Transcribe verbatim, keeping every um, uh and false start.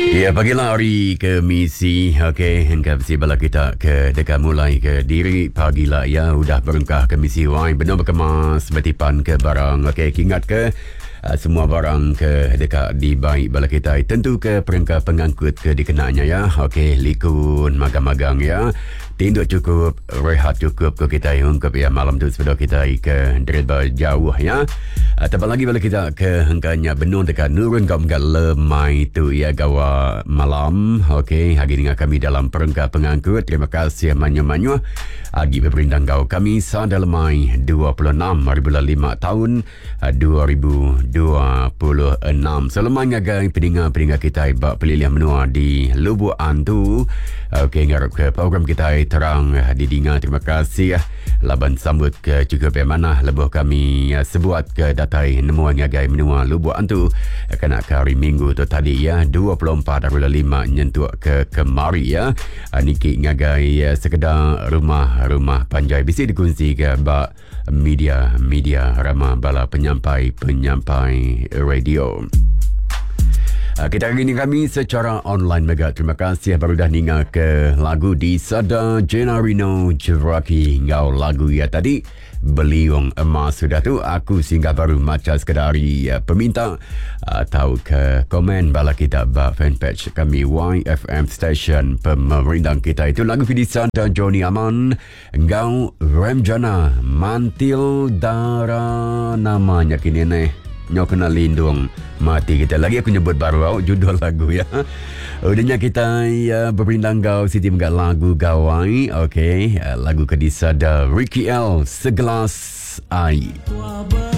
Ya, pagilah hari Kemisi. Okey, hingga bersih bala kita ke dekat mulai ke diri pagilah ya. Udah berengkah Kemisi wine benar berkemas betipan ke barang. Okey, ingat ke uh, semua barang ke dekat di baik bala kita. Tentu ke perengkah pengangkut ke dikenanya ya. Okey, likun magang-magang ya. Tinduk cukup, rehat cukup ke kita ungkap ya malam tu sebab kita ke derba jauh ya. Atau lagi bala kita ke hengkanya benung dekat nurun kau enggak lemai tu ya gawa malam. Okey, hari dengan kami dalam perengkah pengangkut. Terima kasih manyu-manyu. Agi berperindang kau kami sada lemai dua puluh enam hari bulan lima tahun dua ribu dua puluh enam. Selamanya guys pendengar-pendengar kita bak pelilihan menua di Lubuk Antu. Okey, ngarap ke program kita terang didinga. Terima kasih ya. Laban sambut ke cukup yang mana lebuh kami sebuat ke datai nemuan ngagai menua Lubuk Antu kena ke hari Minggu tu tadi ya dua puluh empat hari lima nyentuh ke kemari ya. Niki ngagai sekedar rumah-rumah panjai bisi dikunci ke bak media-media ramah bala penyampai-penyampai radio. Kita hari ini kami secara online mega. Terima kasih baru dah ninga ke lagu di Sada Jenarino Jeraki ngau lagu ya tadi Beliung Emas sudah tu aku singgah baru macam sekadari uh, peminta uh, tahu ke komen bala kita ba fanpage kami Y F M Station pemerintah kita itu lagu Fidisan dan Johnny Aman ngau Remjana Mantil Dara namanya kini nih nyok kena lindung mati kita lagi aku nyebut baru oh, judul lagu ya. Udahnya kita ya berpindang kau Siti menggak lagu gawai. Okey, lagu kedisada Ricky L Segelas Air.